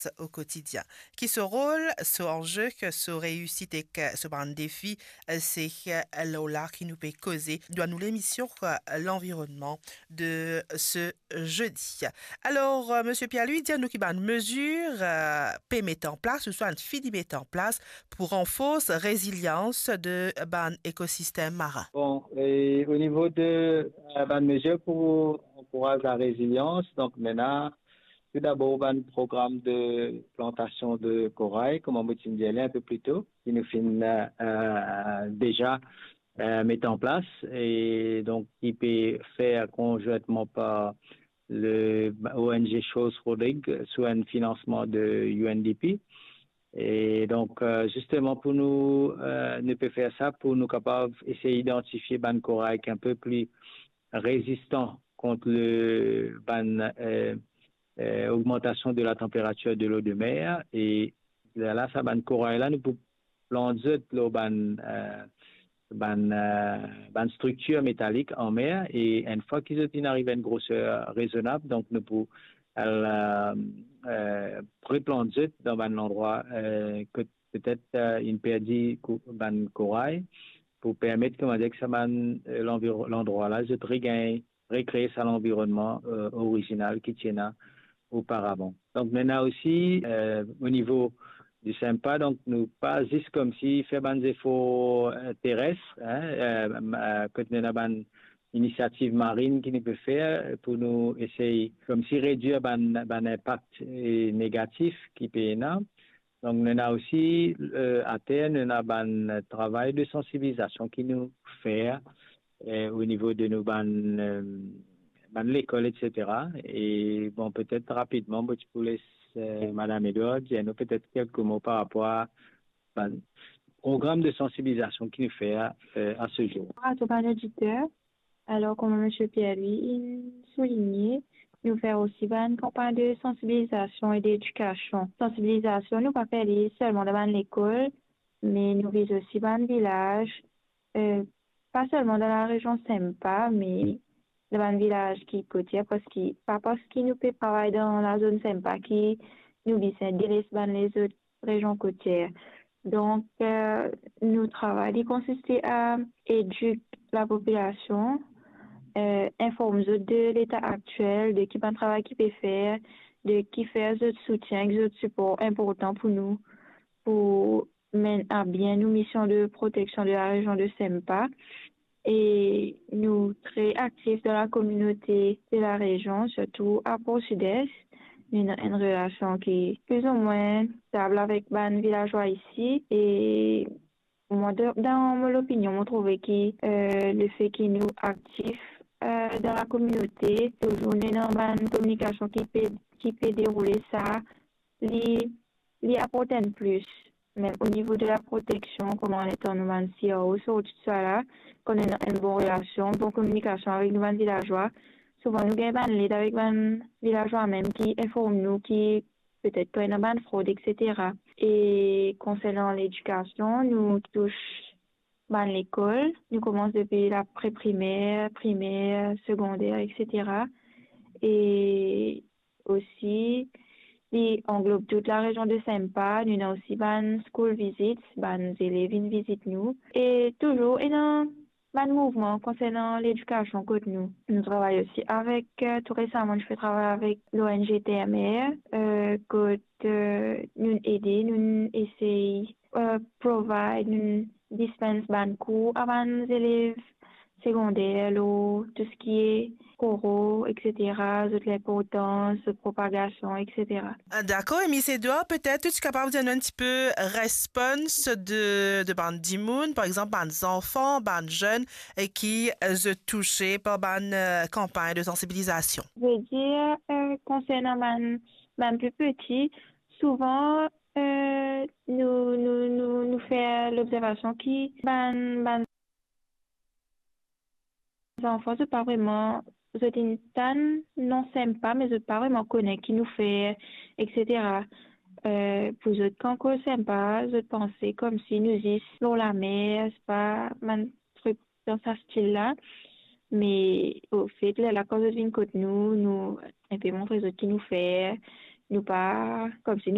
au quotidien. Qui ce rôle, ce enjeu, que ce réussite et que ce ban défi, c'est Lola qui nous peut causer, doit nous l'émission l'environnement de ce jeudi. Alors, Monsieur Pierre-Louis, dire nous qui ban mesure peut mettre en place, ou soit une fille mettre en place pour renforcer résilience de ban écosystème marin. Bon, et au niveau de la mesure pour encourager la résilience, donc maintenant, tout d'abord, on a un programme de plantation de corail, comme on m'a dit un peu plus tôt, qui nous finit déjà mettre en place et donc qui peut faire conjointement par le ONG Chose Rodrigue sous un financement de UNDP. Et donc, justement, pour nous, ne peut faire ça, pour nous capables essayer d'identifier ban corail qui est un peu plus résistant contre le ban augmentation de la température de l'eau de mer. Et là, ça ban corail là, nous pouvons planter le ban structure métallique en mer. Et une fois qu'ils arrivent à une grosseur raisonnable, donc nous pouvons pré-planter dans un endroit que peut-être une perdue ban corail pour permettre comment dire que ça l'endroit là je recréer ça l'environnement original qui tient là auparavant. Donc maintenant aussi au niveau du sympa, donc nous pas juste comme si faire des efforts terrestres, que nous avons une initiative marine qui nous peut faire pour nous essayer comme si réduire l'impact négatif qui peut y avoir. Donc, nous avons aussi, à terre, nous avons un travail de sensibilisation qui nous fait au niveau de nos l'école, etc. Et bon, peut-être rapidement, tu peux laisser Madame Edouard dire nous peut-être quelques mots par rapport à programme de sensibilisation qui nous fait à ce jour. À tout bon auditeur, alors comme M. Pierre-Louis souligné, nous faisons aussi une campagne de sensibilisation et d'éducation. Sensibilisation, nous pas faire seulement dans l'école, mais nous visons aussi dans le village, pas seulement dans la région Sempa, mais dans le village qui côtier, pas parce qu'il nous peut travailler dans la zone Sempa qui nous visent délaisse dans les autres régions côtières. Donc, nous travaillons, il consiste à éduquer la population, informe de l'état actuel, de qui un travail qui peut faire, de qui fait ce soutien, ce support important pour nous, pour mener à bien nos missions de protection de la région de Sempa. Et nous très actifs dans la communauté de la région, surtout à Port-Sud-Est. Une relation qui est plus ou moins stable avec les villageois ici. Et moi, dans mon opinion, je trouve que le fait qu'il nous actifs dans la communauté, toujours dans une communication qui peut dérouler ça, lui apporte un plus. Même au niveau de la protection, comment on est en nous CRO, sur tout ça là, qu'on a une bonne relation, une bonne communication avec nos villageois. Souvent, nous avons une lettre avec les villageois même qui informent nous, qui peut-être pas une fraude, etc. Et concernant l'éducation, nous touchons l'école. Nous commençons depuis la pré-primaire, primaire, secondaire, etc. Et aussi, il englobe toute la région de Sempa. Nous avons aussi des school visits, des élèves qui visitent nous. Et toujours, dans le mouvement concernant l'éducation côté nous. Nous travaillons aussi avec, tout récemment, je fais travailler avec l'ONG TMR, nous aider, nous essayer, provide, nous dispense des cours à des élèves secondaires, tout ce qui est coraux, etc., toute l'importance, propagation, etc. D'accord, et Miss Edouard, peut-être tu es capable de donner un petit peu réponse de bande d'immunes, par exemple, des enfants, des jeunes qui sont touchés par une campagne de sensibilisation. Je veux dire, concernant les plus petits, souvent, nous faisons l'observation qui, les enfants, c'est pas vraiment, c'est une tan non sympa, mais c'est pas vraiment connaître qui nous fait, etc. Pour eux, quand on sympa, je pensais comme si nous y sur la mer, c'est pas un truc dans ce style-là. Mais au fait, là, la cause de côté nous, un peu montrer ce qui nous fait, nous pas, comme si nous